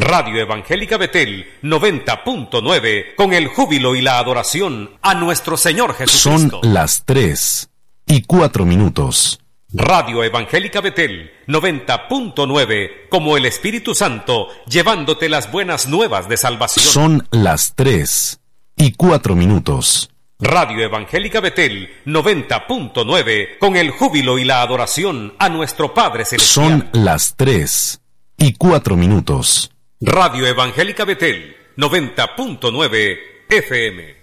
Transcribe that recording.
Radio Evangélica Betel 90.9, con el júbilo y la adoración a nuestro Señor Jesucristo. Son las 3:04. Radio Evangélica Betel 90.9, como el Espíritu Santo, llevándote las buenas nuevas de salvación. Son las 3:04. Radio Evangélica Betel 90.9, con el júbilo y la adoración a nuestro Padre Celestial. Son las 3:04. Radio Evangélica Betel 90.9 FM.